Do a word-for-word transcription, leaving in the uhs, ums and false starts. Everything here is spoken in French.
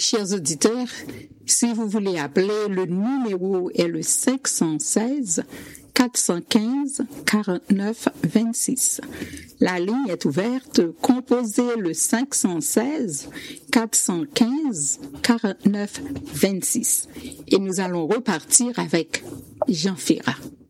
chers auditeurs, si vous voulez appeler, le numéro est le cinq un six, quatre un cinq, quatre neuf deux six. La ligne est ouverte, composez le cinq un six, quatre un cinq, quatre neuf deux six. Et nous allons repartir avec Jean Ferrat.